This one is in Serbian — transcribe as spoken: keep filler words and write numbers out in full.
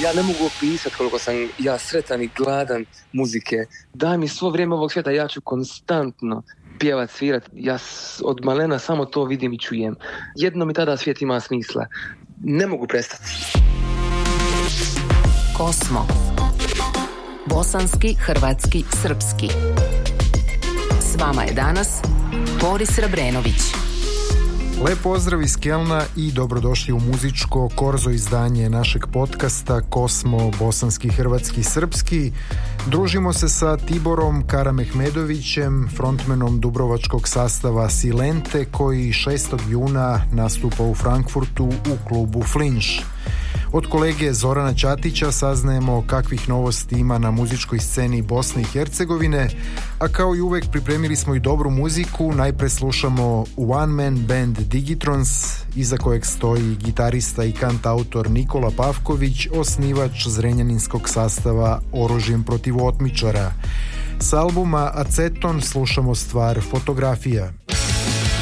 Ja ne mogu opisati koliko sam ja sretan i gladan muzike. Daj mi svo vrijeme ovog svijeta, ja ću konstantno pjevat, svirat. Ja od malena samo to vidim i čujem. Jedno mi tada svijet ima smisla. Ne mogu prestati. Kosmo. Bosanski, hrvatski, srpski. S vama je danas Boris Rabrenović. Lep pozdrav iz Kelna i dobrodošli u muzičko korzo izdanje našeg podcasta Kosmo, bosanski, hrvatski, srpski. Družimo se sa Tiborom Karamehmedovićem, frontmenom dubrovačkog sastava Silente, koji šestog juna nastupa u Frankfurtu u klubu Flinch. Od kolege Zorana Ćatića saznajemo kakvih novosti ima na muzičkoj sceni Bosne i Hercegovine, a kao i uvek pripremili smo i dobru muziku. Najpre slušamo one man band Digitrons, iza kojeg stoji gitarista i kantautor Nikola Pavković, osnivač zrenjaninskog sastava Oružjem protiv otmičara. S albuma Aceton slušamo stvar Fotografija.